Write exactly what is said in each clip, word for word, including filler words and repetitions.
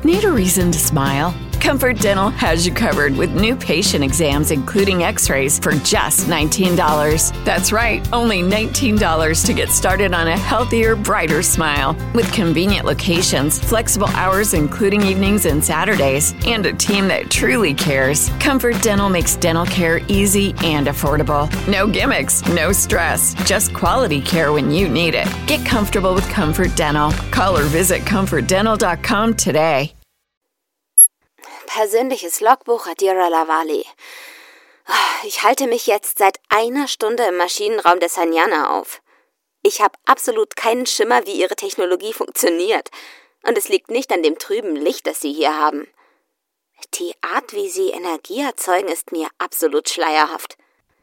Need a reason to smile? Comfort Dental has you covered with new patient exams, including x-rays, for just nineteen dollars. That's right, only nineteen dollars to get started on a healthier, brighter smile. With convenient locations, flexible hours including evenings and Saturdays, and a team that truly cares, Comfort Dental makes dental care easy and affordable. No gimmicks, no stress, just quality care when you need it. Get comfortable with Comfort Dental. Call or visit comfort dental dot com today. Persönliches Logbuch Adira Lavali. Ich halte mich jetzt seit einer Stunde im Maschinenraum des Hanyana auf. Ich habe absolut keinen Schimmer, wie ihre Technologie funktioniert. Und es liegt nicht an dem trüben Licht, das sie hier haben. Die Art, wie sie Energie erzeugen, ist mir absolut schleierhaft.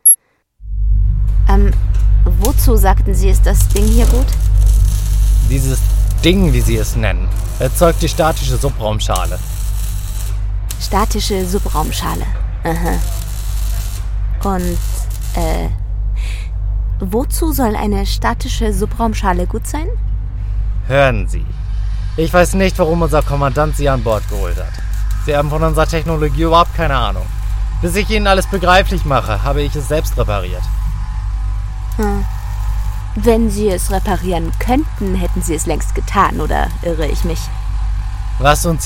Ähm, wozu sagten Sie, ist das Ding hier gut? Dieses Ding, wie Sie es nennen, erzeugt die statische Subraumschale. Statische Subraumschale. Aha. Und, äh, wozu soll eine statische Subraumschale gut sein? Hören Sie, ich weiß nicht, warum unser Kommandant Sie an Bord geholt hat. Sie haben von unserer Technologie überhaupt keine Ahnung. Bis ich Ihnen alles begreiflich mache, habe ich es selbst repariert. Hm. Wenn Sie es reparieren könnten, hätten Sie es längst getan, oder irre ich mich? Was uns